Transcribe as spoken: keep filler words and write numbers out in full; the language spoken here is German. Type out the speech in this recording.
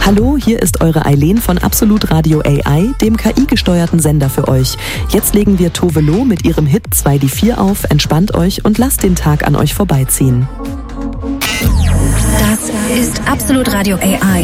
Hallo, hier ist eure Eileen von Absolut Radio A I, dem K I-gesteuerten Sender für euch. Jetzt legen wir Tove Lo mit ihrem Hit zwei die vier auf, entspannt euch und lasst den Tag an euch vorbeiziehen. Das ist Absolut Radio A I.